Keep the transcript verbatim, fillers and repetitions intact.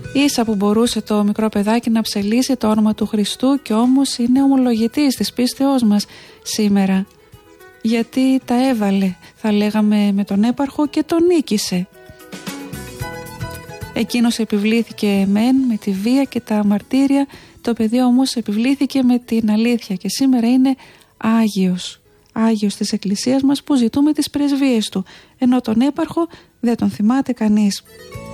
Ίσα που μπορούσε το μικρό παιδάκι να ψελίσει το όνομα του Χριστού, και όμως είναι ομολογητής της πίστεώς μας σήμερα. Γιατί τα έβαλε, θα λέγαμε, με τον έπαρχο και τον νίκησε. Εκείνος επιβλήθηκε μεν με τη βία και τα μαρτύρια, το παιδί όμως επιβλήθηκε με την αλήθεια και σήμερα είναι Άγιος. Άγιος της Εκκλησίας μας που ζητούμε τις πρεσβείες του, ενώ τον έπαρχο δεν τον θυμάται κανείς.